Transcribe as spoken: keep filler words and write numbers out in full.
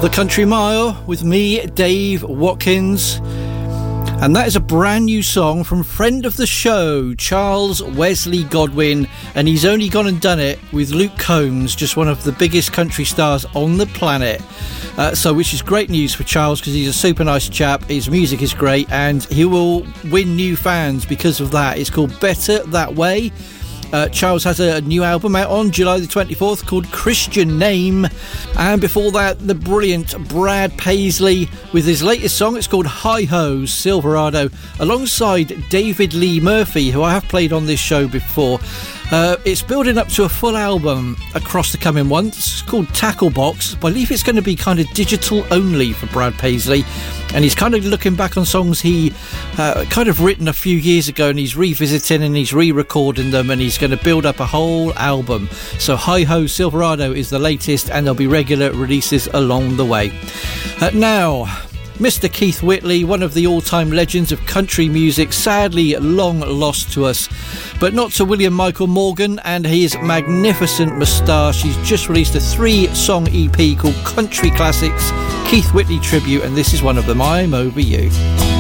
The Country Mile with me, Dave Watkins. And that is a brand new song from friend of the show, Charles Wesley Godwin. And he's only gone and done it with Luke Combs, just one of the biggest country stars on the planet. Uh, so, which is great news for Charles, because he's a super nice chap. His music is great, and he will win new fans because of that. It's called Better That Way. Uh, Charles has a new album out on July the twenty-fourth called Christian Name. And before that, the brilliant Brad Paisley with his latest song. It's called Hi-Ho Silverado, alongside David Lee Murphy, who I have played on this show before. Uh, it's building up to a full album across the coming months. It's called Tackle Box. I believe it's going to be kind of digital only for Brad Paisley. And he's kind of looking back on songs he uh, kind of written a few years ago, and he's revisiting and he's re-recording them, and he's going to build up a whole album. So Hi-Ho Silverado is the latest, and there'll be regular releases along the way. Uh, now, Mister Keith Whitley, one of the all-time legends of country music, sadly long lost to us, but not to William Michael Morgan and his magnificent moustache. He's just released a three-song E P called Country Classics, Keith Whitley Tribute, and this is one of them, I'm Over You.